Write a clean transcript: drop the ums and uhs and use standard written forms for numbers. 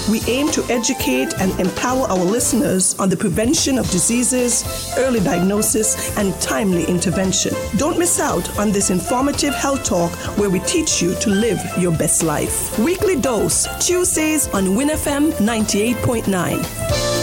We aim to educate and empower our listeners on the prevention of diseases, early diagnosis, and timely intervention. Don't miss out on this informative health talk where we teach you to live your best life. Weekly Dose, Tuesdays on WinFM 98.9.